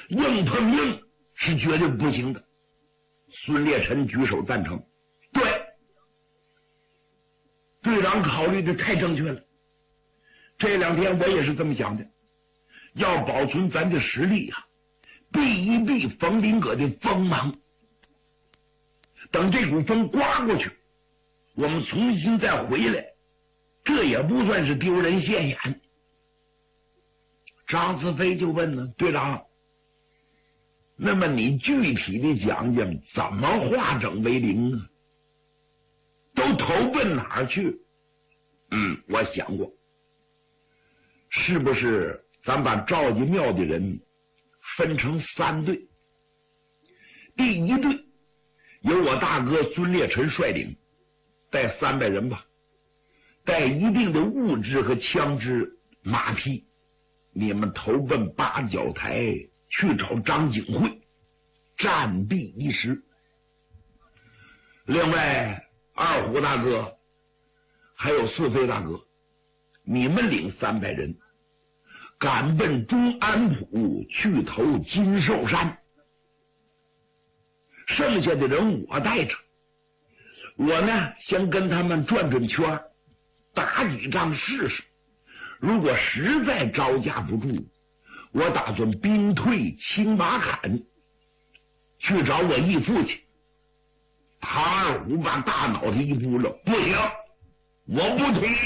硬碰硬是绝对不行的。孙烈臣举手赞成，对，队长考虑的太正确了。这两天我也是这么想的，要保存咱的实力啊，避一避冯林阁的锋芒。等这股风刮过去，我们重新再回来，这也不算是丢人现眼。张子飞就问呢，队长，那么你具体的讲讲怎么化整为零啊？都投奔哪儿去？我想过，是不是咱把赵家庙的人分成3队？第一队由我大哥孙烈臣率领，带300人吧，带一定的物资和枪支、马匹，你们投奔八角台去找张景惠，暂避一时。另外，二虎大哥还有四飞大哥，你们领300人赶奔中安浦去投金寿山，剩下的人我带着。我呢，先跟他们转转圈，打几仗试试。如果实在招架不住，我打算兵退青马坎，去找我义父亲。唐二虎把大脑袋一扑了，不行，我不退。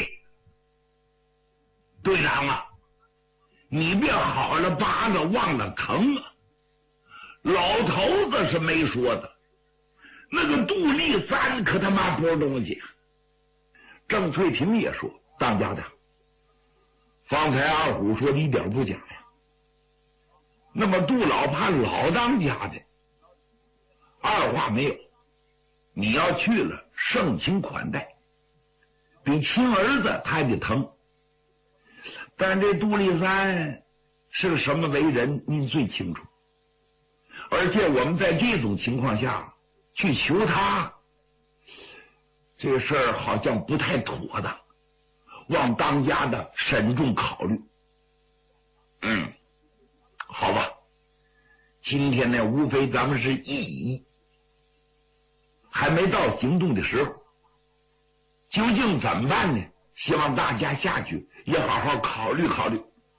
队长啊，你别好了疤子忘了疼啊！老头子是没说的，那个杜立三可他妈不是东西。郑翠萍也说，当家的，方才二虎说的一点不假呀。那么杜老怕老当家的，二话没有，你要去了盛情款待，比亲儿子他还得疼。但这杜立三是个什么为人，您最清楚。而且我们在这种情况下去求他，这个事儿好像不太妥当，望当家的慎重考虑。好吧，今天呢，无非咱们是意义，还没到行动的时候。究竟怎么办呢？希望大家下去也好好考虑考虑。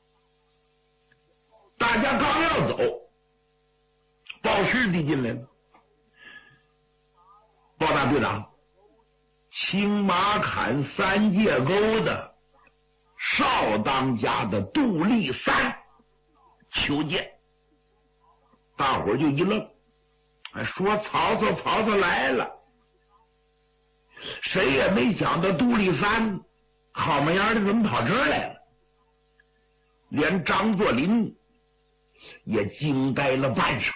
大家刚要走，报师弟进来了，报大队长，青马坎三界沟的少当家的杜立三求见。大伙儿就一愣，说曹操来了。谁也没想到杜立三好模样的怎么跑这儿来了。连张作霖也惊呆了半晌。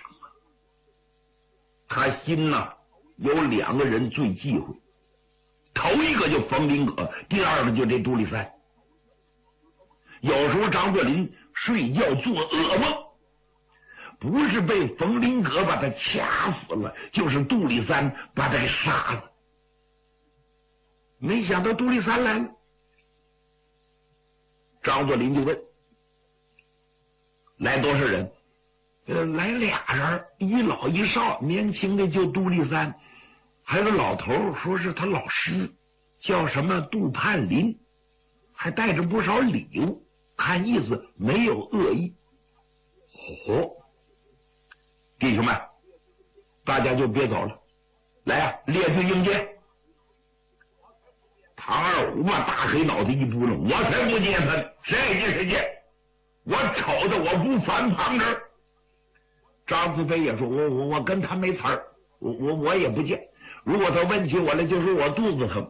他心呐有2个人最忌讳，头一个就冯林阁，第二个就这杜立三。有时候张作霖睡觉做噩梦，不是被冯林阁把他掐死了，就是杜立三把他给杀了。没想到杜立三来了，张作霖就问，来多少人？来俩人，一老一少，年轻的就杜立三，还有个老头说是他老师，叫什么杜盼林，还带着不少礼物，看意思没有恶意。弟兄们，大家就别走了，来啊，列队迎接。唐二虎把大黑脑袋一扑棱，我才不接他，谁接谁接，我瞅着我不翻旁人。张子飞也说，我跟他没词儿，我也不见。如果他问起我来，就说我肚子疼。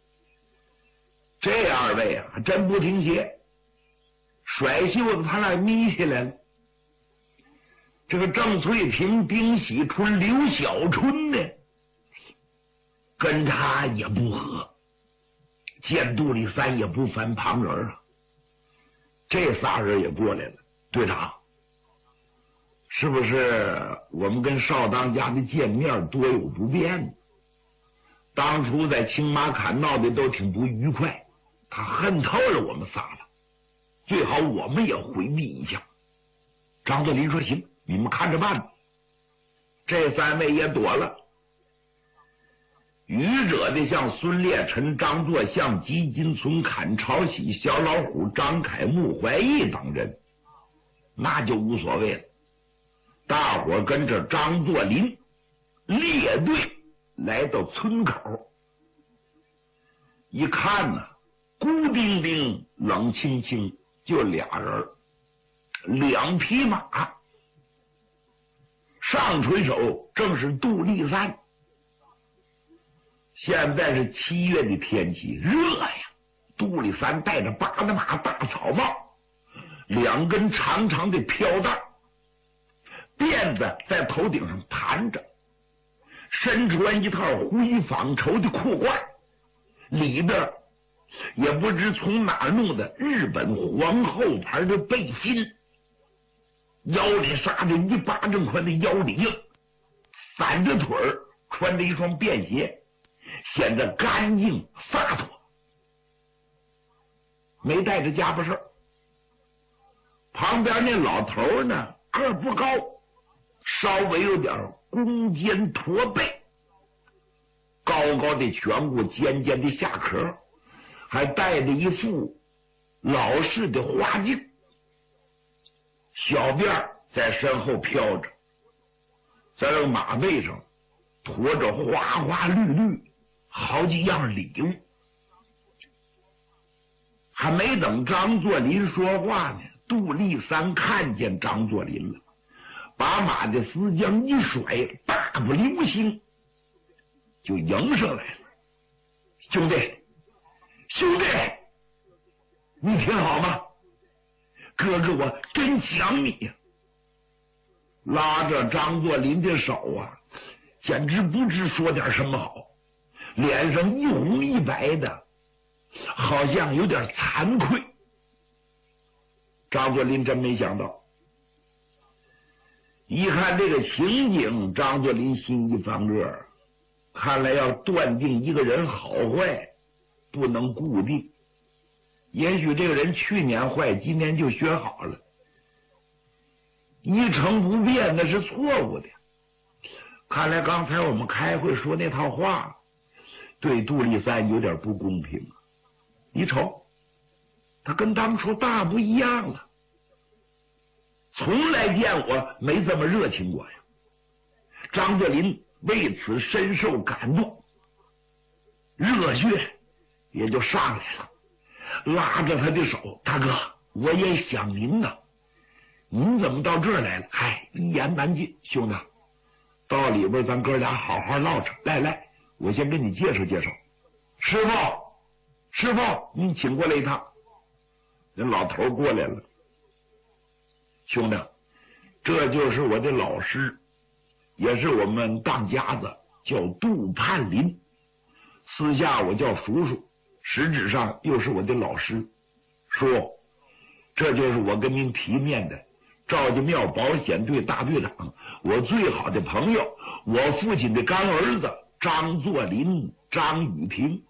这2位啊，还真不听邪，甩袖子他俩眯起来了。这个郑翠萍、丁喜春、刘小春呢，跟他也不合，见杜立三也不翻旁人啊。这仨人也过来了，队长，是不是我们跟少当家的见面多有不便？当初在青马坎闹的都挺不愉快，他恨透了我们仨了，最好我们也回避一下。张作霖说行， 你们看着办。这3位也躲了。愚者的像孙烈臣、张作相、吉金存、坎朝喜、小老虎、张凯、穆怀义等人，那就无所谓了。大伙跟着张作霖列队来到村口，一看呢，孤丁丁、冷清清，就俩人，2匹马。上垂手正是杜立三。现在是7月的天气，热呀。杜立三戴着8的马大草帽，2根长长的飘带，辫子在头顶上盘着，身穿一套灰纺绸的裤褂，里边也不知从哪弄的日本皇后牌的背心，腰里扎着1巴掌宽的腰里硬，散着腿儿，穿着一双便鞋，显得干净洒脱，没带着家伙事儿。旁边那老头呢，个儿不高，稍微有点弓肩驼背，高高的颧骨，尖尖的下壳，还戴着一副老式的花镜，小辫在身后飘着，在这个马背上驮着花花绿绿好几样礼物。还没等张作霖说话呢，杜立三看见张作霖了，把马的丝缰一甩，大步流星就迎上来了。兄弟，你挺好吗？哥哥我真想你呀！拉着张作霖的手啊，简直不知说点什么好，脸上一红一白的，好像有点惭愧。张作霖真没想到，一看这个情景，张作霖心一翻个，看来要断定一个人好坏不能固定，也许这个人去年坏，今年就学好了，一成不变那是错误的。看来刚才我们开会说那套话对杜立三有点不公平啊！你瞅，他跟当初大不一样了，从来见我没这么热情过呀。张作霖为此深受感动，热血也就上来了，拉着他的手：“大哥，我也想您呐，您怎么到这儿来了？一言难尽。兄弟，到里边咱哥俩好好唠着。来，我先给你介绍介绍。师傅，你请过来一趟。”那老头过来了：“兄弟，这就是我的老师，也是我们当家子，叫杜盼林，私下我叫叔叔，实质上又是我的老师。叔，这就是我跟您提面的赵家庙保险队大队长，我最好的朋友，我父亲的干儿子张作霖，张雨婷。”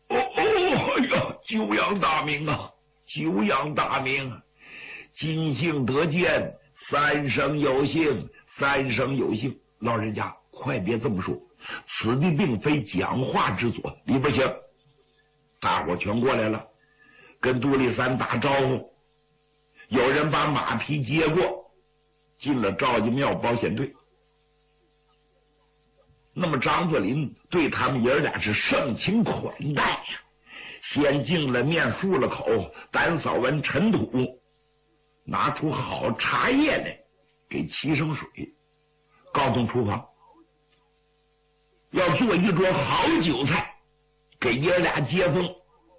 久仰大名啊，久仰大名！今幸得见，三生有幸，三生有幸。老人家快别这么说，此地并非讲话之所，里边请。大伙全过来了，跟杜立三打招呼。有人把马匹接过，进了赵家庙保险队。那么张作霖对他们爷俩是盛情款待呀，先敬了面，漱了口，打扫完尘土，拿出好茶叶来给沏上水，告诉厨房要做一桌好酒菜给爷俩接风。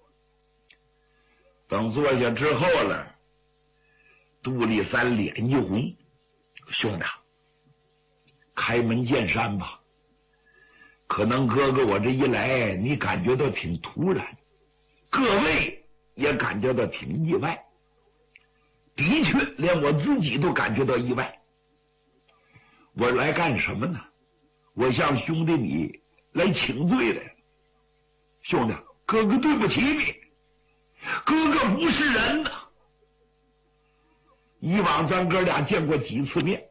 等坐下之后了，杜立三脸一红：“兄弟，开门见山吧，可能哥哥我这一来你感觉到挺突然，各位也感觉到挺意外，的确连我自己都感觉到意外。我来干什么呢？我向兄弟你来请罪来。兄弟，哥哥对不起你，哥哥不是人呐。以往咱哥俩见过几次面，